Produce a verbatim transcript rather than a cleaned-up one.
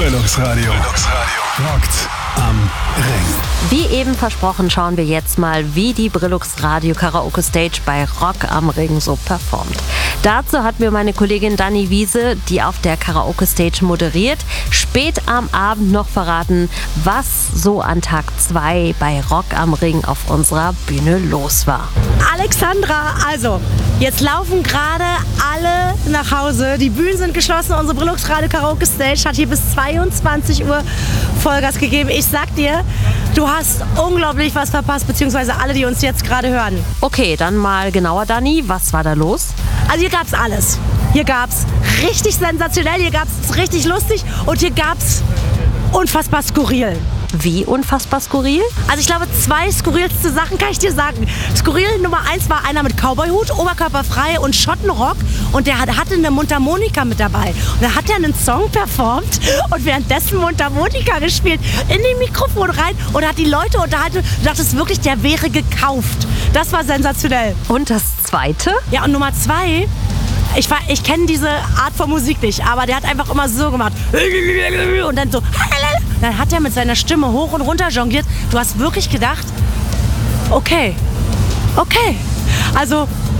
Brillux Radio. Brillux Radio. Rockt am Ring. Wie eben versprochen, schauen wir jetzt mal, wie die Brillux Radio Karaoke Stage bei Rock am Ring so performt. Dazu hat mir meine Kollegin Dani Wiese, die auf der Karaoke Stage moderiert, spät am Abend noch verraten, was so an Tag zwei bei Rock am Ring auf unserer Bühne los war. Alexandra, also, jetzt laufen gerade alle nach Hause. Die Bühnen sind geschlossen. Unsere Brillux Radio Karaoke Stage hat hier bis zweiundzwanzig Uhr Vollgas gegeben. Ich sag dir, du hast unglaublich was verpasst, beziehungsweise alle, die uns jetzt gerade hören. Okay, dann mal genauer, Dani, was war da los? Also hier gab's alles. Hier gab's richtig sensationell, hier gab's richtig lustig und hier gab's unfassbar skurril. Wie unfassbar skurril? Also ich glaube, zwei skurrilste Sachen kann ich dir sagen. Skurril Nummer eins war einer mit Cowboyhut, oberkörperfrei und Schottenrock. Und der hatte eine Mundharmonika mit dabei. Und da hat er einen Song performt und währenddessen Mundharmonika gespielt in den Mikrofon rein und hat die Leute unterhalten. Du dachtest wirklich, der wäre gekauft. Das war sensationell. Und das Zweite? Ja, und Nummer zwei... Ich, ich kenne diese Art von Musik nicht, aber der hat einfach immer so gemacht. Und dann so. Dann hat er mit seiner Stimme hoch und runter jongliert. Du hast wirklich gedacht, okay, okay. Also